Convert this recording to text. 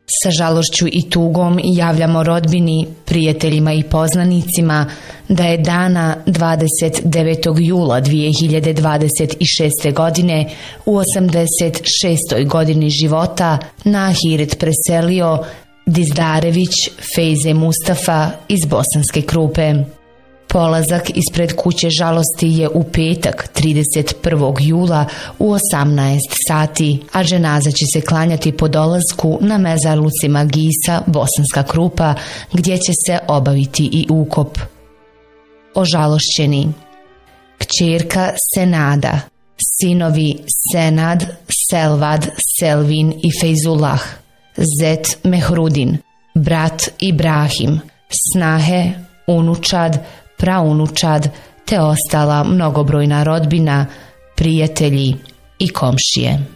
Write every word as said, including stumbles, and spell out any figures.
Sa žalošću i tugom javljamo rodbini, prijateljima i poznanicima da je dana dvadeset devetog jula dvije hiljade dvadeset šeste. godine u osamdeset šestoj godini života na ahiret preselio Dizdarević Fejze Mustafa iz Bosanske Krupe. Polazak ispred kuće žalosti je u petak trideset prvog jula u osamnaest sati, a dženaza će se klanjati po dolasku na mezarluci Magisa Bosanska Krupa, gdje će se obaviti i ukop. Ožalošćeni: kćerka Senada, sinovi Senad, Selvad, Selvin i Fejzullah, zet Mehrudin, brat Ibrahim, snahe, unučad, praunučad te ostala mnogobrojna rodbina, prijatelji i komšije.